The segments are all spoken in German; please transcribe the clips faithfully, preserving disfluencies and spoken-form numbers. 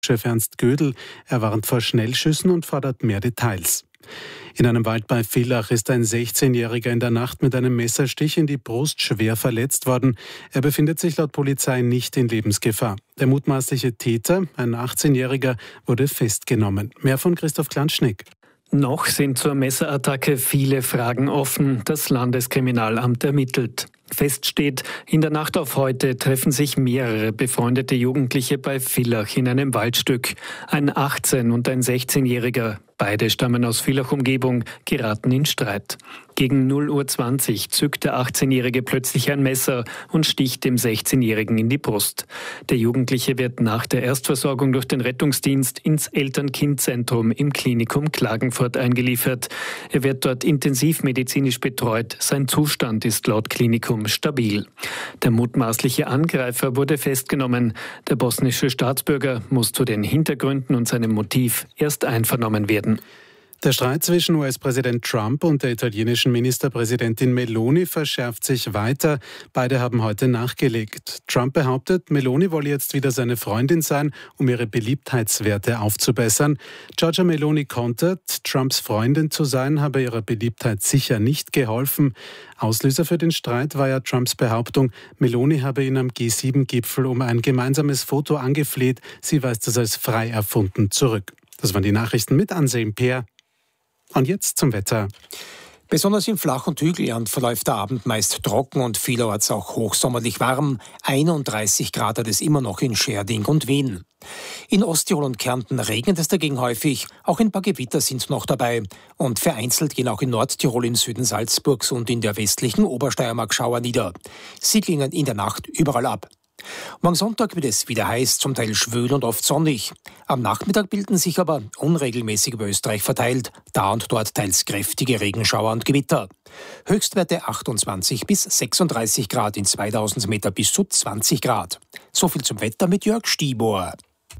Chef Ernst Gödel. Er warnt vor Schnellschüssen und fordert mehr Details. In einem Wald bei Villach ist ein sechzehnjähriger in der Nacht mit einem Messerstich in die Brust schwer verletzt worden. Er befindet sich laut Polizei nicht in Lebensgefahr. Der mutmaßliche Täter, ein achtzehnjähriger, wurde festgenommen. Mehr von Christoph Klanschnick. Noch sind zur Messerattacke viele Fragen offen. Das Landeskriminalamt ermittelt. Fest steht, in der Nacht auf heute treffen sich mehrere befreundete Jugendliche bei Villach in einem Waldstück. Ein achtzehn- und ein sechzehnjähriger, beide stammen aus Villach-Umgebung, geraten in Streit. Gegen null Uhr zwanzig zückt der achtzehnjährige plötzlich ein Messer und sticht dem sechzehnjährigen in die Brust. Der Jugendliche wird nach der Erstversorgung durch den Rettungsdienst ins Eltern-Kind-Zentrum im Klinikum Klagenfurt eingeliefert. Er wird dort intensivmedizinisch betreut. Sein Zustand ist laut Klinikum stabil. Der mutmaßliche Angreifer wurde festgenommen. Der bosnische Staatsbürger muss zu den Hintergründen und seinem Motiv erst einvernommen werden. Der Streit zwischen U S-Präsident Trump und der italienischen Ministerpräsidentin Meloni verschärft sich weiter. Beide haben heute nachgelegt. Trump behauptet, Meloni wolle jetzt wieder seine Freundin sein, um ihre Beliebtheitswerte aufzubessern. Giorgia Meloni kontert, Trumps Freundin zu sein, habe ihrer Beliebtheit sicher nicht geholfen. Auslöser für den Streit war ja Trumps Behauptung, Meloni habe ihn am G sieben Gipfel um ein gemeinsames Foto angefleht. Sie weist es als frei erfunden zurück. Das waren die Nachrichten mit Anselm Peer. Und jetzt zum Wetter. Besonders im Flach- und Hügelland verläuft der Abend meist trocken und vielerorts auch hochsommerlich warm. einunddreißig Grad hat es immer noch in Scherding und Wien. In Osttirol und Kärnten regnet es dagegen häufig. Auch ein paar Gewitter sind noch dabei. Und vereinzelt gehen auch in Nordtirol, im Süden Salzburgs und in der westlichen Obersteiermark Schauer nieder. Sie klingen in der Nacht überall ab. Morgen Sonntag wird es wieder heiß, zum Teil schwül und oft sonnig. Am Nachmittag bilden sich aber unregelmäßig über Österreich verteilt, da und dort teils kräftige Regenschauer und Gewitter. Höchstwerte achtundzwanzig bis sechsunddreißig Grad, in zweitausend Meter bis zu zwanzig Grad. So viel zum Wetter mit Jörg Stiebor.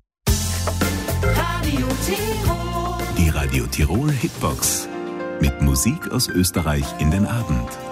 Radio Tirol. Die Radio Tirol Hitbox. Mit Musik aus Österreich in den Abend.